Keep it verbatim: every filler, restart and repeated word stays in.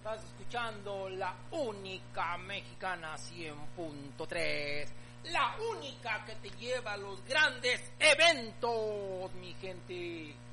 Estás escuchando la única mexicana cien punto tres, la única que te lleva a los grandes eventos, mi gente.